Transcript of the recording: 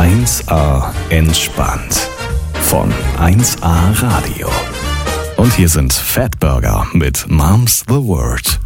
1A entspannt von 1A Radio. Und hier sind Fatburger mit Mom's the Word.